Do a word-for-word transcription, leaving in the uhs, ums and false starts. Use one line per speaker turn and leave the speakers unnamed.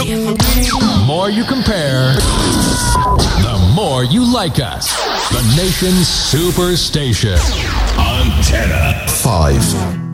The more you compare, the more you like us. The nation's superstation. Antenna
Five.